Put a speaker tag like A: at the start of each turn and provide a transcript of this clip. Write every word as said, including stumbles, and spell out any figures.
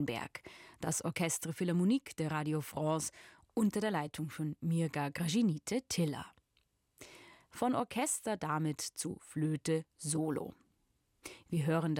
A: Berg, das Orchestre Philharmonique de Radio France unter der Leitung von Mirga Gražinytė Tiller. Von Orchester damit zu Flöte Solo. Wir hören